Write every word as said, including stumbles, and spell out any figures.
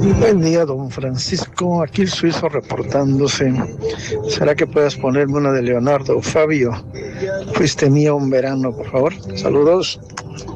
Buen día, don Francisco. Aquí el suizo reportándose. ¿Será que puedes ponerme una de Leonardo Fabio? Fuiste mía un verano, por favor. Saludos.